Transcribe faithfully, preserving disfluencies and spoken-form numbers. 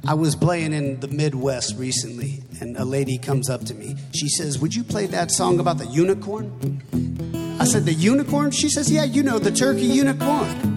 I was playing in the Midwest recently, and a lady comes up to me. She says, would you play that song about the unicorn? I said, the unicorn? She says, yeah, you know, the turkey unicorn.